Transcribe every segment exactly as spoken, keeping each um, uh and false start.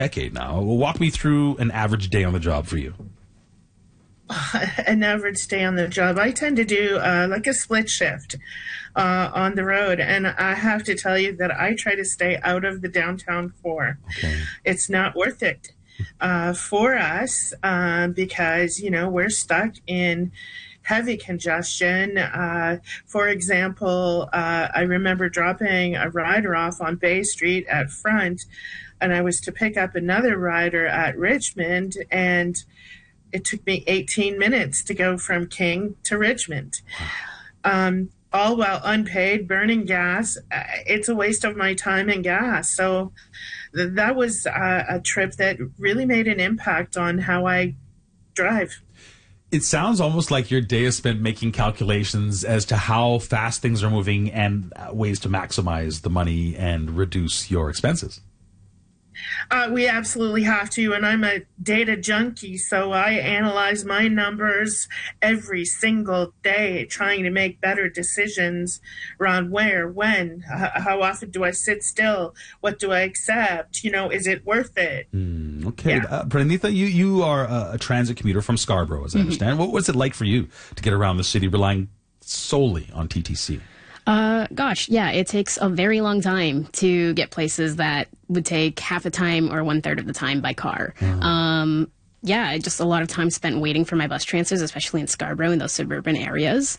decade now. Walk me through an average day on the job for you. An average day on the job. I tend to do uh, like a split shift uh, on the road. And I have to tell you that I try to stay out of the downtown core. Okay. It's not worth it uh, for us uh, because, you know, we're stuck in heavy congestion. Uh, for example, uh, I remember dropping a rider off on Bay Street at Front, and I was to pick up another rider at Richmond, and it took me eighteen minutes to go from King to Richmond. Um, all while unpaid, burning gas. It's a waste of my time and gas. So th- that was a, a trip that really made an impact on how I drive. It sounds almost like your day is spent making calculations as to how fast things are moving and ways to maximize the money and reduce your expenses. Uh, we absolutely have to, and I'm a data junkie, so I analyze my numbers every single day, trying to make better decisions around where, when, h- how often do I sit still, what do I accept, you know, is it worth it? Mm, okay. Yeah. Uh, Pranitha, you, you are a, a transit commuter from Scarborough, as I understand. What was it like for you to get around the city relying solely on T T C? Uh, gosh, yeah, it takes a very long time to get places that would take half the time or one third of the time by car. Mm. Um, yeah, just a lot of time spent waiting for my bus transfers, especially in Scarborough in those suburban areas.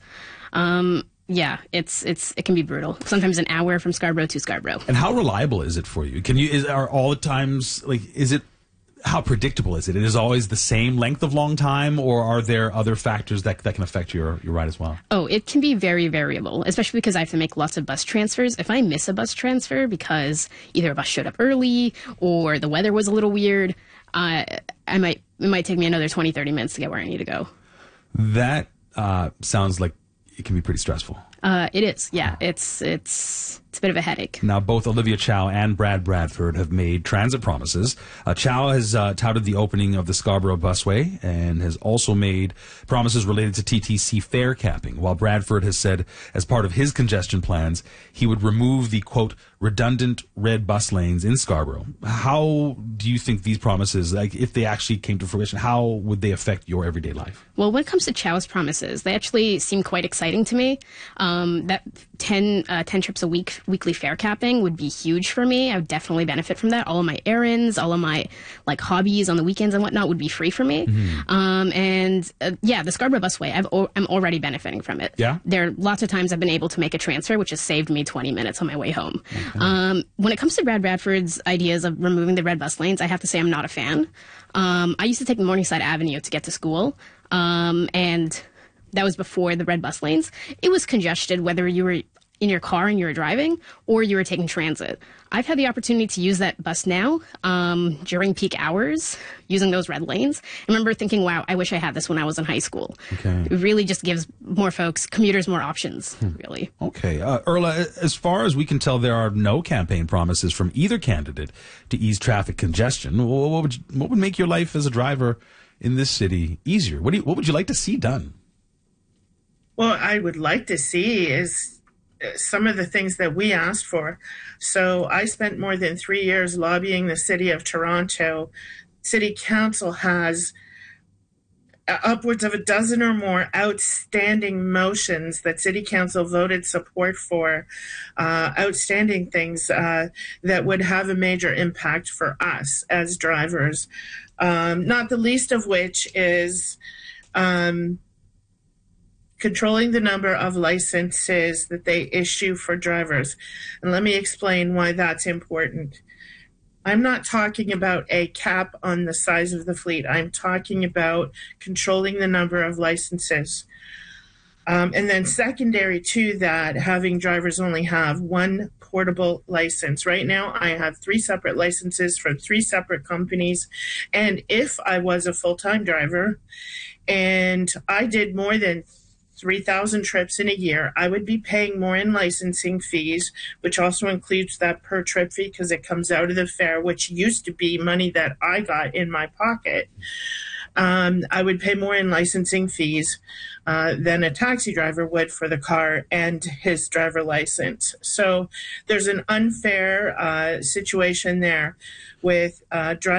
Um, yeah, it's it's it can be brutal. Sometimes an hour from Scarborough to Scarborough. And how reliable is it for you? Can you is are all the times like is it? How predictable is it? It is always the same length of long time, or are there other factors that that can affect your, your ride as well? Oh, it can be very variable, especially because I have to make lots of bus transfers. If I miss a bus transfer because either a bus showed up early or the weather was a little weird, uh, I might it might take me another twenty, thirty minutes to get where I need to go. That uh, sounds like it can be pretty stressful. Uh, it is, yeah. It's it's it's a bit of a headache. Now, both Olivia Chow and Brad Bradford have made transit promises. Uh, Chow has uh, touted the opening of the Scarborough Busway and has also made promises related to T T C fare capping, while Bradford has said, as part of his congestion plans, he would remove the, quote, redundant red bus lanes in Scarborough. How do you think these promises, like if they actually came to fruition, how would they affect your everyday life? Well, when it comes to Chow's promises, they actually seem quite exciting to me. Um, that ten, uh, ten trips a week, weekly fare capping would be huge for me. I would definitely benefit from that. All of my errands, all of my like hobbies on the weekends and whatnot would be free for me. Mm-hmm. Um, and uh, yeah, the Scarborough Busway, I've o- I'm already benefiting from it. Yeah. There are lots of times I've been able to make a transfer, which has saved me twenty minutes on my way home. Okay. Um, when it comes to Brad Bradford's ideas of removing the red bus lanes, I have to say I'm not a fan. Um, I used to take Morningside Avenue to get to school. Um, and that was before the red bus lanes. It was congested, whether you were in your car and you were driving or you were taking transit. I've had the opportunity to use that bus now um, during peak hours, using those red lanes. I remember thinking, wow, I wish I had this when I was in high school. Okay. It really just gives more folks, commuters, more options, hmm. really. Okay. Uh, Erla, as far as we can tell, there are no campaign promises from either candidate to ease traffic congestion. What would, what would make your life as a driver in this city easier? What, do you, what would you like to see done? Well, I would like to see is some of the things that we asked for. So I spent more than three years lobbying the City of Toronto. City Council has upwards of a dozen or more outstanding motions that City Council voted support for, uh, outstanding things uh, that would have a major impact for us as drivers, um, not the least of which is um, controlling the number of licenses that they issue for drivers. And let me explain why that's important. I'm not talking about a cap on the size of the fleet. I'm talking about controlling the number of licenses. Um, and then secondary to that, having drivers only have one portable license. Right now, I have three separate licenses from three separate companies. And if I was a full-time driver and I did more than three thousand trips in a year, I would be paying more in licensing fees, which also includes that per trip fee because it comes out of the fare, which used to be money that I got in my pocket. Um, I would pay more in licensing fees uh, than a taxi driver would for the car and his driver license. So there's an unfair uh, situation there with uh, drivers.